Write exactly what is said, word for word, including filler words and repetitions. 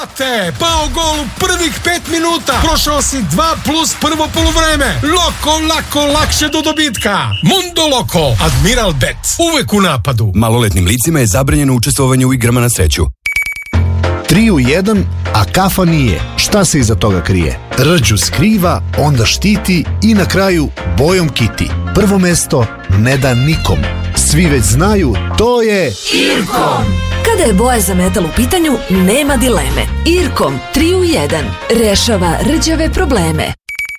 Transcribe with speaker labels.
Speaker 1: Te, pao gol u prvih pet minuta. Prošao si dva plus prvo poluvreme. Loko, lako, lakše do dobitka. Mundo Loko, Admiral Bet. Uvek u napadu.
Speaker 2: Maloletnim licima je zabranjeno učestvovanje u igrama na sreću.
Speaker 3: Tri u jedan, a kafa nije. Šta se iza toga krije? Rđu skriva, onda štiti i na kraju bojom kiti. Prvo mesto ne da nikom. Svi već znaju, to je
Speaker 4: Irkom. Kada je boja za metal u pitanju, nema dileme. Irkom tri u jedan rešava rđave probleme.